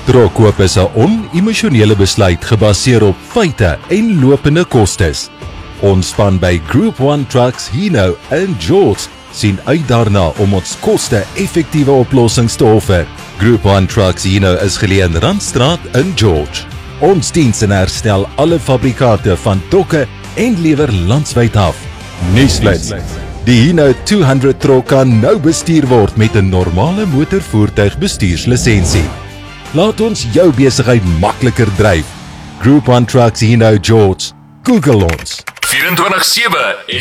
Trokkoop is 'n on-emosionele besluit gebaseer op feite en lopende kostes. Ons span by Group 1 Trucks, Hino en George sien uit daarna om ons koste-effektiewe oplossings te offer. Group 1 Trucks, Hino is geleë in Randstraat in George. Ons diens en herstel alle fabrikate van dokke en lewer landwyd af. Nuusflits. Die Hino 200 trok kan nou bestuur word met 'n normale motorvoertuig bestuurslisensie. Laat ons jou besigheid makliker dryf. Group 1 Trucks, Hino, George. Google ons. 24/7